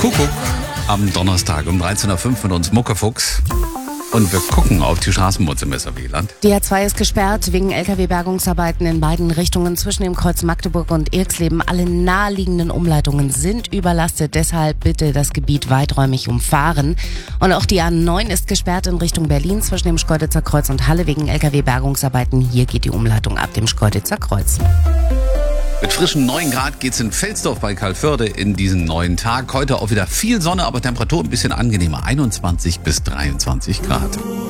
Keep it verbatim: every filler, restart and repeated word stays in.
Kuckuck am Donnerstag um dreizehn Uhr fünf mit uns Muckefuchs. Und wir gucken auf die Straßenmutze im S R W-Land. Die A zwei ist gesperrt wegen L K W-Bergungsarbeiten in beiden Richtungen zwischen dem Kreuz Magdeburg und Irxleben. Alle naheliegenden Umleitungen sind überlastet, deshalb bitte das Gebiet weiträumig umfahren. Und auch die A neun ist gesperrt in Richtung Berlin zwischen dem Schkeuditzer Kreuz und Halle wegen L K W-Bergungsarbeiten. Hier geht die Umleitung ab dem Schkeuditzer Kreuz. Mit frischen neun Grad geht's in Felsdorf bei Calvörde in diesen neuen Tag. Heute auch wieder viel Sonne, aber Temperatur ein bisschen angenehmer. einundzwanzig bis dreiundzwanzig Grad.